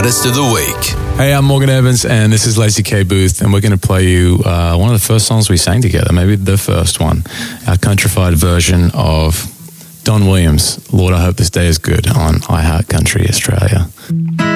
Artist of the Week. Hey, I'm Morgan Evans, and this is Lacey K. Booth, and we're going to play you one of the first songs we sang together, maybe the first one, our countrified version of Don Williams, Lord, I Hope This Day Is Good, on iHeart Country Australia.